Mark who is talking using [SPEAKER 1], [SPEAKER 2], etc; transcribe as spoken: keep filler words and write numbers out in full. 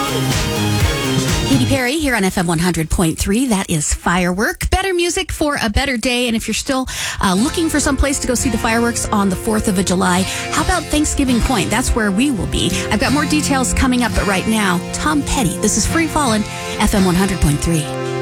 [SPEAKER 1] Katy Perry here on F M one hundred point three. That is Firework. Better music for a better day. And if you're still uh, looking for some place to go see the fireworks on the fourth of July, how about Thanksgiving Point? That's where we will be. I've got more details coming up, but right now, Tom Petty. This is Free Fallin', F M one hundred point three.